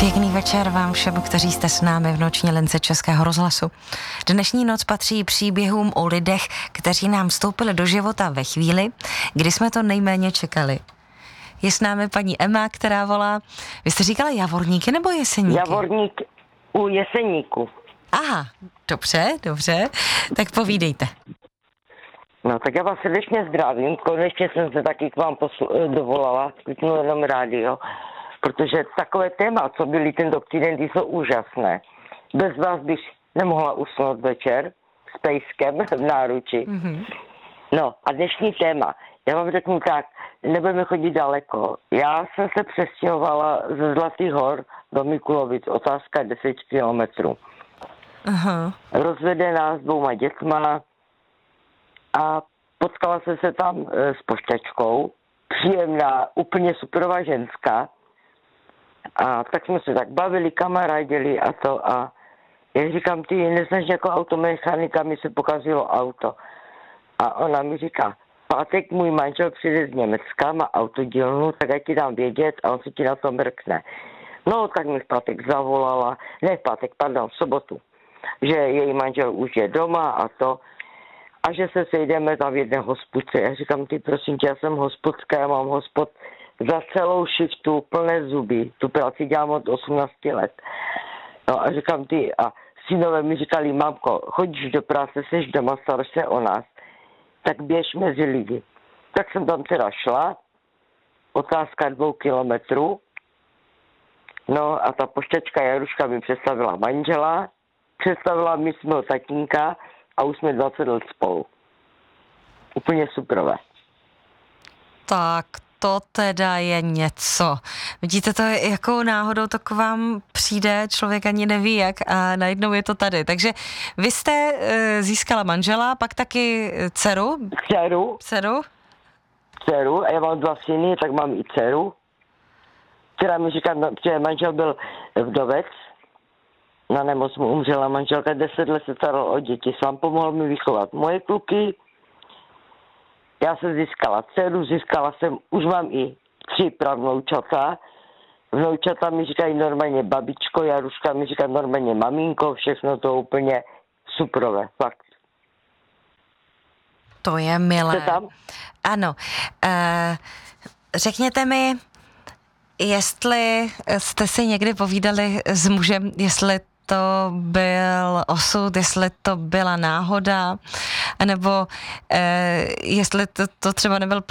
Pěkný večer vám všem, kteří jste s námi v noční lince Českého rozhlasu. Dnešní noc patří příběhům o lidech, kteří nám vstoupili do života ve chvíli, kdy jsme to nejméně čekali. Je s námi paní Emma, která volá. Vy jste říkala Javorníky nebo Jeseníky? Javorník u Jeseníku. Aha, dobře, tak povídejte. No tak já vás srdečně zdravím, konečně jsem se taky k vám dovolala, kliknu jenom rádio, protože takové téma, co byly tento týden, ty jsou úžasné. Bez vás bych nemohla usnout večer s pejskem v náruči. Mm-hmm. No a dnešní téma, já vám řeknu tak, nebudeme chodit daleko. Já jsem se přestěhovala ze Zlatých hor do Mikulovic, otázka 10 kilometrů. Aha. Rozvedená s 2 dětma a potkala jsem se tam s pošťačkou, příjemná, úplně superová ženská. A tak jsme se tak bavili, kamarádili a to a já říkám, ty neznáš jako automechanika, mi se pokazilo auto. A ona mi říká, pátek můj manžel přijde z Německa, má autodílnu, tak já ti dám vědět a on se ti na to mrkne. No, tak mi v pátek zavolala, v sobotu, že její manžel už je doma a to, a že se sejdeme tam v jedné hospodce. Já říkám, ty prosím tě, já jsem hospodská, já mám hospod za celou šiftu, plné zuby, tu práci dělám od 18 let. No a říkám, ty, a synové mi říkali, mamko, chodíš do práce, jsi doma, staráš se o nás, tak běž mezi lidi. Tak jsem tam teda šla, otázka 2 kilometrů, no a ta pošťačka Jaruška mi představila manžela, představila mi svého tatínka a už jsme 20 let spolu. Úplně superové. Tak to teda je něco. Vidíte, to je jakou náhodou to k vám přijde, člověk ani neví jak a najednou je to tady. Takže vy jste získala manžela, pak taky dceru? Dceru a já mám 2 syny, tak mám i dceru, která mi říká, že manžel byl vdovec, na nemoc mu umřela manželka, 10 let se staral o děti, sám pomohl mi vychovat moje kluky. Já jsem získala dceru, už mám i 3 pravnoučata. Vnoučata mi říkají normálně babičko, Jaruška mi říká normálně maminko, všechno to úplně superové, fakt. To je milé. Jste tam? Ano. Řekněte mi, jestli jste si někdy povídali s mužem, jestli to byl osud, jestli to byla náhoda, nebo jestli to třeba nebyl